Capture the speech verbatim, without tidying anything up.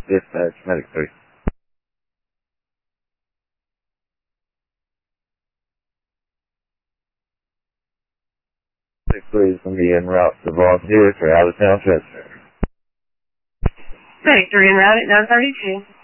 Dispatch, Medic three. Medic three is going to be en route to volunteer for out-of-town transfer. Medic three en route at nine thirty-two.